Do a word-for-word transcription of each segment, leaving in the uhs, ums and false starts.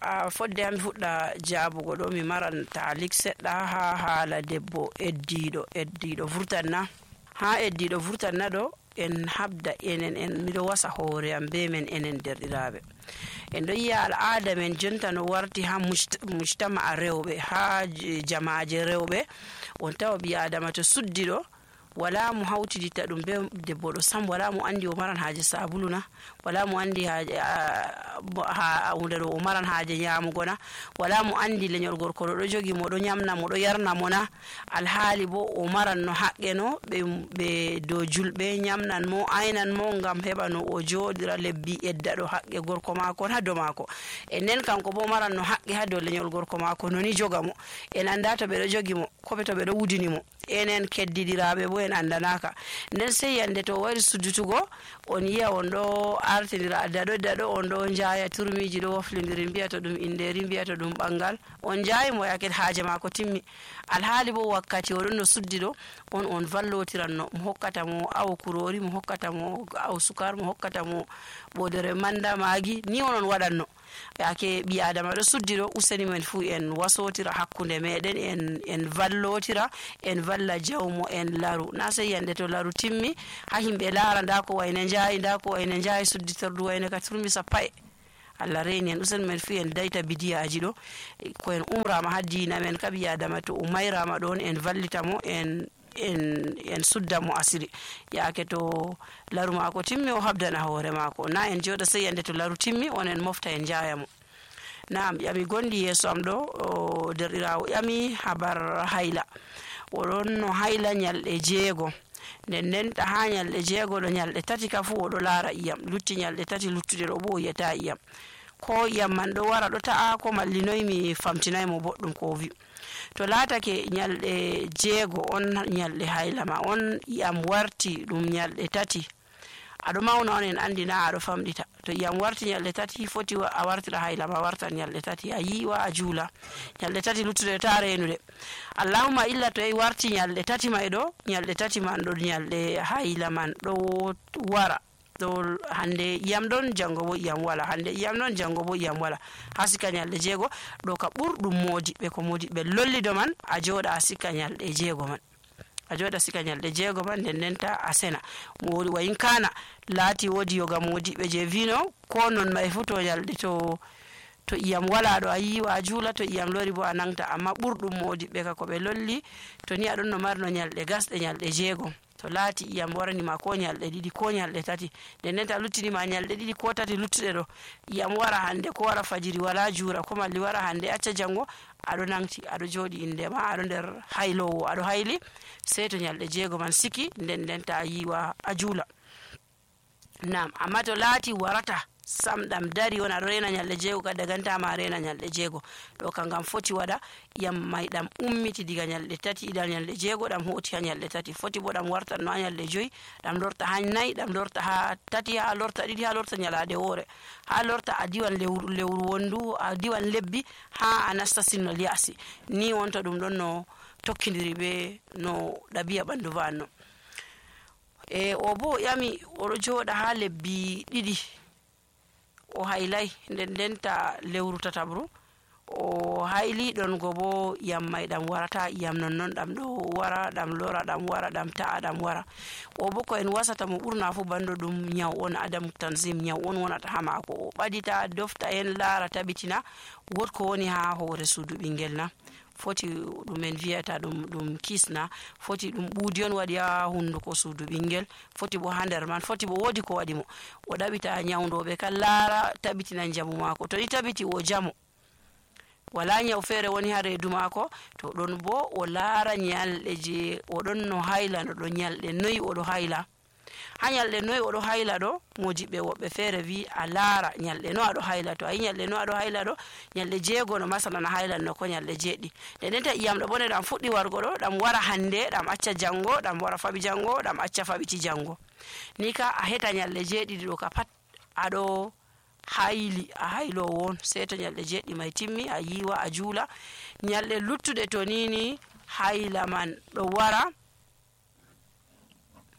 a fodde ham fuɗɗa jaabugo ɗo mi maran taalik seɗɗa ha haala debbo eddiɗo eddiɗo vurtanna ha eddiɗo vurtanna ɗo en habda enen en miɗo wasa hoore am be men enen derɗiraɓe en ɗo yiya al'ada men jonta no warti ha mujtama a rewɓe ha jamaaje rewɓe on tawa ɓi adama to suddi ɗo wala mo hawtiditta ɗum be debbo ɗo sam, wala mo andi o maran haaje sabulu na, wala mo andi haaje ha hunde ɗo o maran haaje nyamugo na, wala mo andi lenyol gorko ɗo jogi mo ɗo nyamna mo ɗo yarna mo na, alhaali bo o maran no haqqe no ɓe dow julɓe nyamnan mo aynan mo ngam heɓa no o joɗira lebbi edda ɗo haqqe gorko mako ha dow mako, e nden kanko bo maran no haqqe ha dow lenyol gorko mako noni joga mo, en anda to ɓe ɗo jogi mo koɓe to ɓe ɗo wudini mo, enen keddidiraɓe bo en andanaka. Nden sey yande to wari suddutugo on yiya on ɗo artidira daɗo daɗo on ɗo jaya turmiji ɗo woflidiri mbiyata ɗum inderi mbiyata ɗum ɓangal, on jayi mo yaket haaje mako timmi, alhaali bo wakkati oɗon no suddi ɗo on on vallotiranno mo hokkata mo awo kurori, mo hokkata mo awo sukar, mo hokkata mo ɓodere manda magi, ni onon waɗanno yake ɓi adama ɗo suddi ɗo. Useni men fu en wasotira hakkunde meɗen en en vallotira en valla jawmo en laru, na sey yande to laru timmi ha himɓe laara nda ko wayne jayi nda ko wayne jayi sudditordu wayne ka turmi sappae. Allah reni en usen men fu en dayta bidiyaji ɗo ko en umrama ha dina men ka ɓi adama to o mayrama ɗon en vallitamo en en en sudda mo asiri yaake to laru mako timmi o habdana hoore mako, na en joɗa sey yande to laru timmi on en mofta en jaya mo. Naam, ƴami gondi yeso am ɗo o derɗirawo ƴami habar hayla, oɗon no hayla nyalɗe jeego, nden nden ta ha nyalɗe jeego ɗo nyalɗe tati ka fu oɗo laara iyam, lutti nyalɗe tati luttuɗe ɗo bo o yiyata iyam, ko iyam man ɗo wara ɗo ta'a ko malli noy mi famtinay mo boɗɗum ko vi. To laatake nyalɗe jeego on nyalɗe hayla ma on iyam warti ɗum nyalɗe tati, aɗo mawna on en andi na aɗo famɗita, to iyam warti nyalɗe tati foti a wartira hayla ma wartan nyalɗe tati, a yiwa a juula nyalɗe tati luttuɗe ta renude, allahumma illa to yi warti nyalɗe tati may ɗo nyalɗe tati man ɗo nyalɗe hayla man ɗo wara ɗo hande iyam ɗon jango bo iyam wala, hande iyam ɗon jango bo iyam wala, ha sika nyalɗe jeego ɗo ka ɓurɗum modiɓɓe ko modiɓɓe lollido man a joɗa a sika nyalɗe jeego man, a joɗa sika nyalɗe jeego man nden ndenta a sena modi wayin kana laati wodi yoga modiɓɓe je vino ko non may fu to nyalɗe to to iyam wala ɗo a yiwa a juula, to iyam lori bo a nangta, amma ɓurɗum modiɓɓe ka ko ɓe lolli to ni aɗon no marno nyalɗe gasɗe nyalɗe jeego to laati iyam waranima ko nyalɗe ɗiɗi ko nyalɗe tati, nden nden ta luttinima nyalɗe ɗiɗi ko tati luttuɗe ɗo iyam wara hande ko wara fajiri wala juura, ko malli wara hande acca jango aɗo nangti aɗo joɗi inde ma aɗo nder haylowo aɗo hayli, sey to nyalɗe jeego man siki nden nden ta yiwa a juula. Nam, amma to laati warata sam ɗam dari on aɗo rena nyalɗe jeego ka dagantama rena nyalɗe jeego ɗo ka ngam foti waɗa iyam may ɗam ummiti diga nyalɗe tati ida nyalɗe jeego ɗam hoti ha nyalɗe tati, foti bo ɗam wartan no ha nyalɗe joyi, ɗam lorta ha nayyi, ɗam lorta ha tati, ha lorta ɗiɗi, ha lorta nyalade woore, ha lorta a diwan lewru lewru wondu, a diwan lebbi ha a nasta sinnol yasi, ni wonta ɗum ɗon no tokkidiri be no ɗabi'a ɓandu vanno. E o bo ƴami oɗo joɗa ha lebbi ɗiɗi o haylay, nden ndenta lewru tatabru o hayli ɗon go bo iyam may ɗam warata iyam nonnon ɗam ɗo wara ɗam lora ɗam wara ɗam ta'a ɗam wara, o bo ko en wasata mo ɓurna fu bando ɗum nyaw on adam tanzim, nyaw on wonata ha mako, o ɓadita dofta en laara tabitina wot ko woni ha hoore suudu ɓingel na, foti ɗumen wiyata ɗum ɗum kisna, foti ɗum ɓuudi on waɗi ha hunduko suudu ɓingel, foti bo ha nder man, foti bo wodi ko waɗi mo, o ɗaɓita nyawdoɓe kan laara tabitina njamu mako, to ni tabiti o jamo wala nyaw feere woni ha reedu mako, to ɗon bo o laara nyalɗe je oɗon no hayla no ɗo nyalɗe noyi oɗo hayla, ha nyalɗe noyi oɗo hayla ɗo mojiɓɓe woɓɓe feere wi a laara nyalɗe no aɗo hayla, to a yi nyalɗe no aɗo hayla ɗo nyalɗe jeego no masalan a haylan no ko nyalɗe jeeɗi, nden ndenta iyam ɗo bone ɗam fuɗɗi wargo ɗo ɗam wara hande ɗam acca jango, ɗam wara faɓi jango, ɗam acca faɓiti jango, ni ka a heta nyalɗe jeeɗiɗi ɗo ka pat aɗo hayli a haylowo on, sey to nyalɗe jeeɗi may timmi a yiwa a juula, nyalɗe luttuɗe to nini hayla man ɗo wara,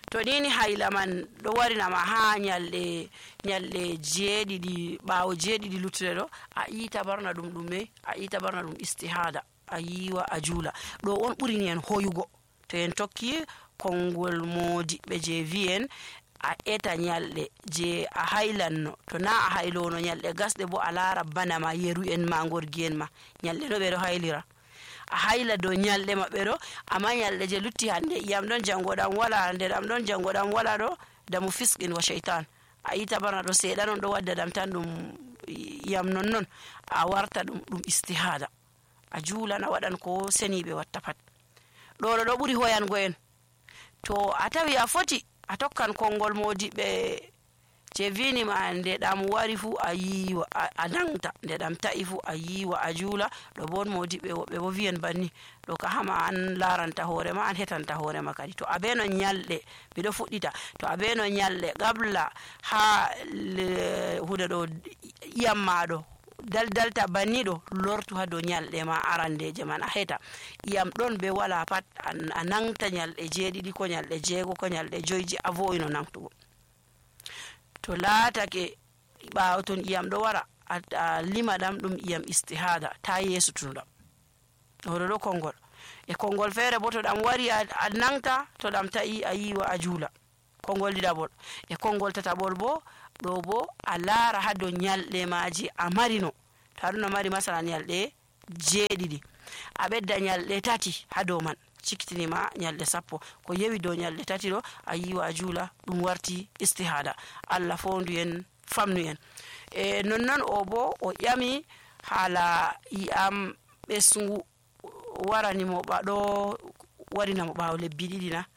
to nini hayla man do warina ma ha nyalde nyalde jeedidi baawo jeedidi luttude do a ita barna dum dume a ita barna dum istihada a yiwa a juula do on burini en hoyugo to en tokki kongol modi be je vien a eta nyalde je a haylanno to na a haylono nyalde gasde bo a lara bana ma yeru en ma gorgi en ma nyalde do be do haylira a hayla do nyalde mabbe do amma nyalde je lutti hande iyam don jangodam wala hande dam don jangodam wala do damu fiskin wa shaytan a yita bana do seeda non do wadda dam tan dum iyam non non a warta dum dum istihada a juulana wadan ko senibe watta pat do do buri hoyan go en to a tawi a foti a tokkan kongol modi be je vini ma ande dam wari fu a yiwa a nangta nde dam ta'i fu a yiwa a juula do bon modi be be bo vien banni do ka hama an laranta hore ma an hetanta hore ma kadi to abeno nyalde be do fuddita to abeno nyalde gabla ha hude do yamma do daldalta banni do lortu ha do nyalde ma arandeje man a heta yam don be wala pat a nangta nyalde jeedidi ko nyalde jeego ko nyalde joyji avoino nangtugo to laatake ɓaawo ton iyam ɗo wara a lima ɗam ɗum iyam istihada ta yeeso tunuɗam oɗo ɗo konngol e konngol feere bo to ɗam wari a nangta to ɗam ta'i a yiwa a juula konngol ɗiɗaɓol e konngol tataɓol bo ɗo bo a laara ha dow nyalɗe maaji a marino to aɗum a mari masalan nyalɗe jeeɗiɗi a ɓedda nyalɗe tati ha dow man ciktinima nyalde sappo ko yewi do nyalde tati do a yiwa a juula dum warti istihada alla fondu en famnu en e nonnon o bo o yami hala iyam besngu warani mo bado warina mo bawo lebbi didi na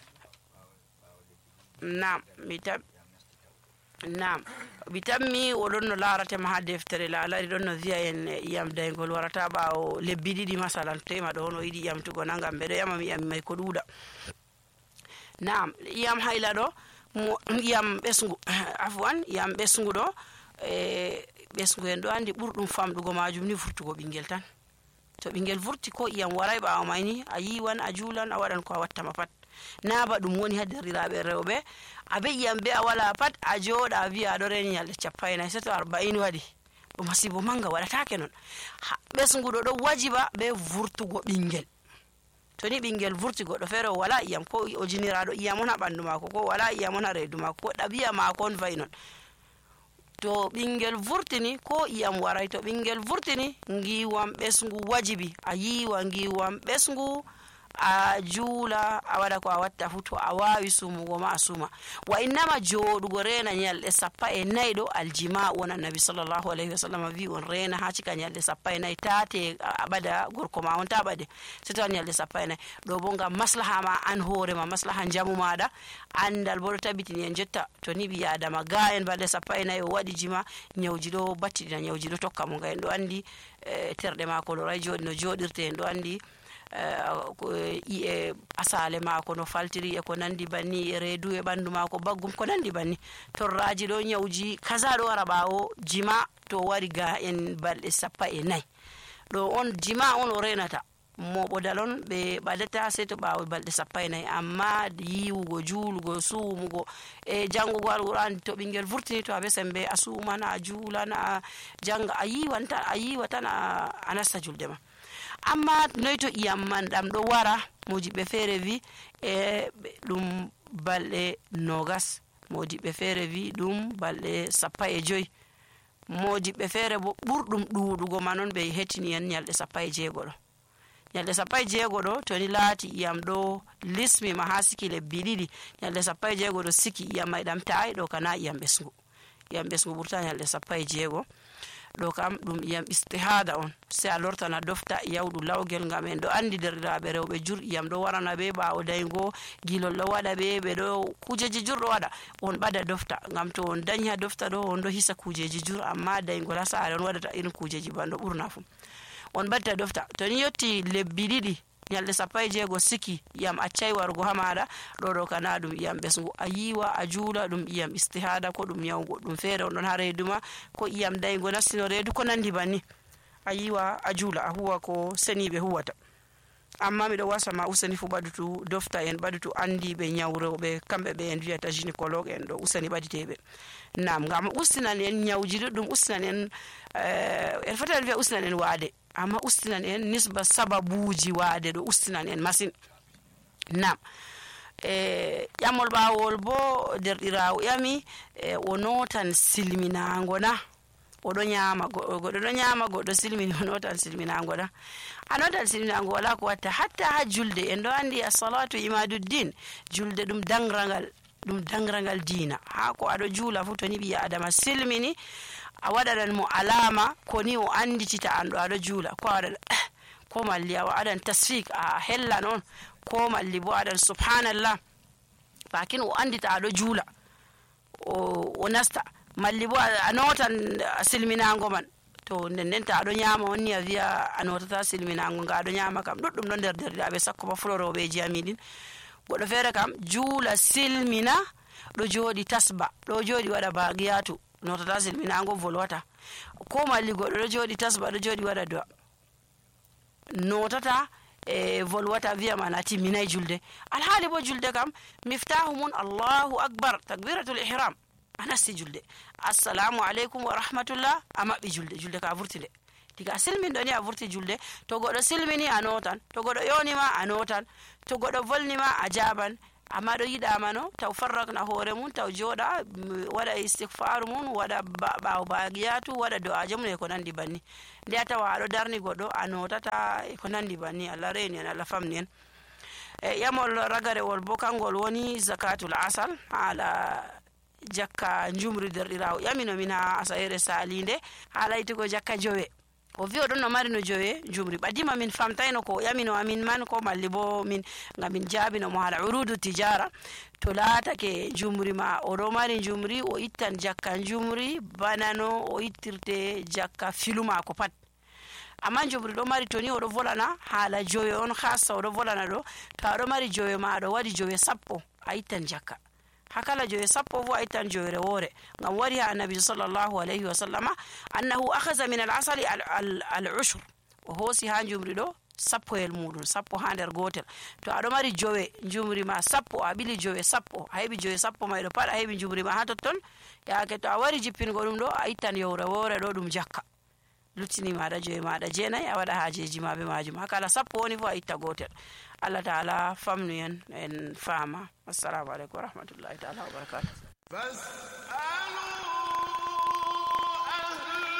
nam mitam nam bitammi o don no larate ma ha deftere la lari don no wiya en iyam daygol warata bawo lebbi didi masalan tema do no yidi yam tugo nangam be do yama mi yam may ko duuda nam iyam hayla do iyam besngu afwan iyam besngu do e besngu en do andi burdum famdugo majum ni furtugo bingel tan to bingel vurti ko iyam waray bawo mayni a yiwan a juulan a wadan ko a watta ma pat na ba dum woni haddirirabe rewbe abe yambe a wala pat a joda wi'a do ren nyalde cappaina seto arba'in wadi do masibo manga wadataake non besngudo do wajiba be vurtugo bingel to ni bingel vurti goddo fere wala iyam ko o jiniraado iyam on ha bandu mako ko wala iyam on ha reedu mako ko dabiya mako on fay non to bingel vurtini ko iyam waray to bingel vurtini ngiwam besngu wajibi a yiwa ngiwam besngu a juula a wada ko a watta futo a wawi sumugo ma suma wa innama jodugo rena nyalde sappa e naydo aljima wona nabi sallallahu alaihi wasallam vi on rena ha cika nyalde sappa e nay tate abada gorko ma on tabade seto nyalde sappa e nay do bo ngam maslaha ma an hore ma maslaha jamu mada andal bo tabitini en jetta to ni bi adama ga en balde sappa e nay o wadi jima nyawji do battidina nyawji do tokka mo ga en do andi terde ma ko do ray jodi no jodirte en do andi e asale mako no faltiri e ko nandi banni e reedu e bandu mako baggum ko nandi banni torraji do nyawji kaza do wara bawo jima to wari ga en balde sappa e nay do on jima on o renata mo bodalon be badata seto bawo balde sappa e nay amma yiwugo juulugo suumugo e jangugo alquran to bingel vurtini to abe sembe asumana juulana janga ayiwanta ayiwatana anasta juldema amma noyto iyam man dam do wara mojibe fere vi e dum balde nogas mojibe fere vi dum balde sappa e joy mojibe fere bo burdum duudugo manon be hetini en nyalde sappa e jeego do nyalde sappa e jeego do to ni laati iyam do lismi ma hasiki le bilidi nyalde sappa e jeego do siki iyam may dam taay do kana iyam besngu iyam besngu burta nyalde sappa e jeego do kam dum iyam istihada on se a lortana dofta yawdu lawgel ngam en do andi derdiraabe rewbe jur iyam do warana be baawo daygo gilol do wada be be do kujeji jur do wada on bada dofta ngam to on danya dofta do on do hisa kujeji jur amma daygo la saare on wadata irin kujeji bando burna fu on batta dofta to ni yotti lebbi didi nyalde sappa e jeego siki yam accay wargo hamada do do kana dum yam besngu ayiwa a juula dum yam istihada ko dum yawgo dum fere on don ha reeduma ko yam daygo nastino reedu ko nandi banni ayiwa a juula a huwa ko senibe huwata amma mi do wasa ma usani fu badutu dofta en badutu andi be nyawrobe kambe be en wiata gynécologue en do usani baditebe nam ngam ustinan en nyawji dum ustinan en eh en fatal be ustinan en waade amma ustinan en nisba sababuji waade do ustinan en masin nam e yamol bawol bo derdirawo yami e wono tan silminango na odo nyama godo do nyama godo silmini wono tan silminango na anodan silminango wala ko watta hatta ha julde en do andi as-salatu imaduddin julde dum dangrangal dum dangrangal dina ha ko ado jula fu to ni bi adama silmini a wadadan mo alama ko ni o anditita ando ado jula ko ado ko malli wa adan tasfik a hella non ko malli bo adan subhanallah bakin o andita ado jula o o nasta malli bo anotan silminango man to nden ta ado nyama wonni avia anota silminango ga ado nyama kam duddum don der der be sakko ba florobe jamidin godo fere kam jula silmina do jodi tasba do jodi wada bagiyatu nota silminango volwata ko malli godo do jodi tasba do jodi wada do notata e volwata via manati minay julde alhali bo julde kam miftahumun Allahu akbar takbiratul ihram anasti julde assalamu alaikum wa rahmatullah amma bi julde julde ka vurtide diga silmin doni a vurti julde to godo silmini anotan to godo yoni ma anotan to godo volni ma ajaban amma do yida mano taw farrakna hore mun taw joda wada istighfar mun wada baaw baagiyatu wada do ajamu ko nandi banni de tawa do darni godo anotata ko nandi banni Allah reni en Allah famni en e yamol ragare wol bokangol woni zakatul asal ala jakka njumri derdirawo yamino mina asayre salinde halayti ko jakka jowe o vi odon no mari no jowe njumri badima min famtayno ko yamino amin man ko malli bo min ngamin jabino mo hala urudu tijara to laata ke njumri ma o do mari njumri o ittan jakka njumri banano o ittirte jakka filuma ko pat amma njumri do mari toni o do volana hala jowe on khassa o do volana do to do mari jowe ma do wadi jowe sappo a ittan jakka hakala jowe sappo fu aitan jowe rewore ngam wari ha annabi sallallahu alaihi wasallama annahu akhadha min al-asali al-ushr o hosi ha njumri do sappo el mudun sappo ha der gotel to ado mari jowe njumri ma sappo a bili jowe sappo haybi jowe sappo maydo pad haybi njumri ma ha totton yaake to a wari jippingo dum do aitan yow rewore do dum jakka lutini ma da jowe ma da jenay a wada hajeji ma be majum hakala sappo woni fu aitta gotel Allah ta'ala famnu en en fama assalamu alaikum wa rahmatullahi ta'ala wa barakatuh.